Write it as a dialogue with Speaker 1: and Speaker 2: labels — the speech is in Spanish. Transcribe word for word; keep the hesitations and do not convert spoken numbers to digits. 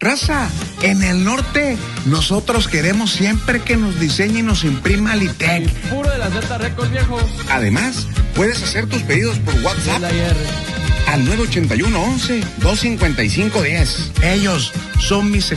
Speaker 1: Raza, en el norte, nosotros queremos siempre que nos diseñe y nos imprima Litec.
Speaker 2: Puro de la Z Record, viejo.
Speaker 1: Además, puedes hacer tus pedidos por WhatsApp al nueve ochenta y uno once, dos cincuenta y cinco diez. Ellos son mis